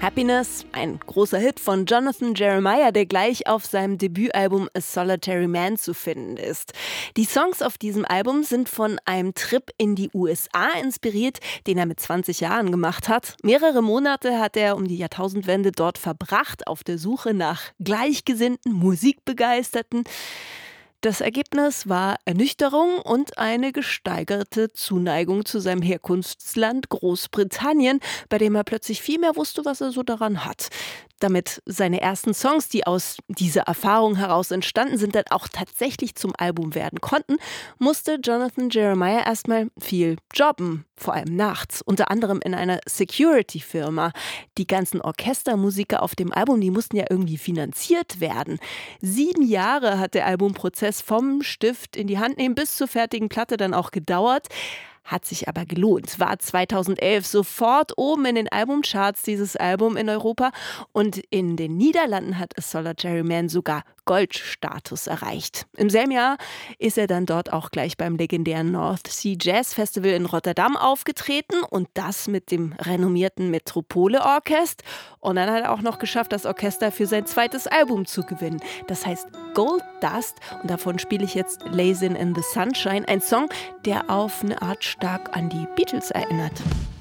Happiness, ein großer Hit von Jonathan Jeremiah, der gleich auf seinem Debütalbum A Solitary Man zu finden ist. Die Songs auf diesem Album sind von einem Trip in die USA inspiriert, den er mit 20 Jahren gemacht hat. Mehrere Monate hat er um die Jahrtausendwende dort verbracht, auf der Suche nach Gleichgesinnten, Musikbegeisterten. Das Ergebnis war Ernüchterung und eine gesteigerte Zuneigung zu seinem Herkunftsland Großbritannien, bei dem er plötzlich viel mehr wusste, was er so daran hat. Damit seine ersten Songs, die aus dieser Erfahrung heraus entstanden sind, dann auch tatsächlich zum Album werden konnten, musste Jonathan Jeremiah erstmal viel jobben, vor allem nachts, unter anderem in einer Security-Firma. Die ganzen Orchestermusiker auf dem Album, die mussten ja irgendwie finanziert werden. 7 Jahre hat der Albumprozess vom Stift in die Hand nehmen bis zur fertigen Platte dann auch gedauert. Hat sich aber gelohnt. War 2011 sofort oben in den Albumcharts, dieses Album in Europa. Und in den Niederlanden hat A Solitary Man sogar Goldstatus erreicht. Im selben Jahr ist er dann dort auch gleich beim legendären North Sea Jazz Festival in Rotterdam aufgetreten und das mit dem renommierten Metropole Orchest. Und dann hat er auch noch geschafft, das Orchester für sein zweites Album zu gewinnen. Das heißt Gold Dust und davon spiele ich jetzt Lazin' in the Sunshine, ein Song, der auf eine Art stark an die Beatles erinnert.